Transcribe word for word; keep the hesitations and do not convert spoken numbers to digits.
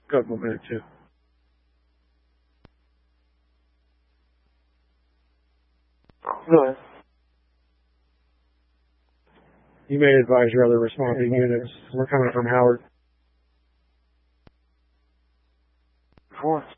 Got one minute too. Go ahead. You may advise your other responding units. We're coming from Howard. Four.